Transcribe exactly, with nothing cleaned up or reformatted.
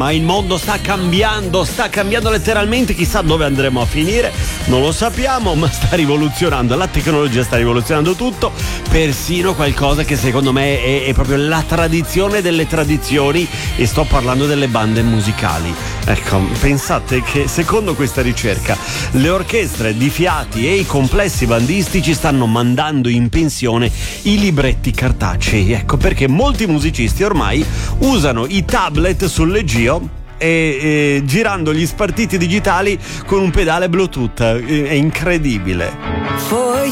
ma il mondo sta cambiando, sta cambiando letteralmente, chissà dove andremo a finire, non lo sappiamo, ma sta rivoluzionando, la tecnologia sta rivoluzionando tutto, persino qualcosa che secondo me è, è proprio la tradizione delle tradizioni, e sto parlando delle bande musicali. Ecco, pensate che secondo questa ricerca le orchestre di fiati e i complessi bandistici stanno mandando in pensione i libretti cartacei. Ecco perché molti musicisti ormai usano i tablet sul leggio e, e girando gli spartiti digitali con un pedale Bluetooth. È incredibile. For